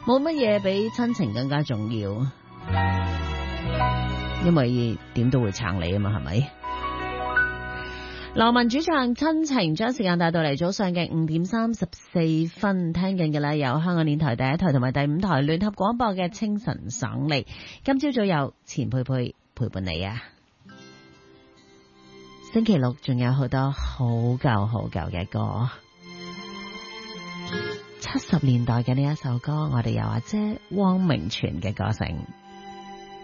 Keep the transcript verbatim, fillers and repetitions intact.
冇乜嘢比親情更加重要，因為點都會撐你啊嘛，係咪？羅文主唱親情，將時間帶到嚟早上嘅五點三十四分，聽緊嘅啦，有香港電台第一台同埋第五台聯合廣播嘅清晨爽利。今朝早有錢佩佩陪伴你啊！星期六仲有好多好舊好舊嘅歌，七十年代嘅呢一首歌，我哋有阿姐汪明荃嘅歌聲。